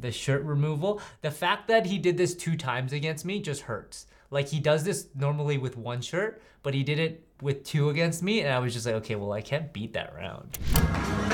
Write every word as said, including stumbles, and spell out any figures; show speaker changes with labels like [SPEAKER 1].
[SPEAKER 1] the shirt removal. The fact that he did this two times against me just hurts. Like he does this normally with one shirt, but he did it with two against me, and I was just like, okay, well, I can't beat that round.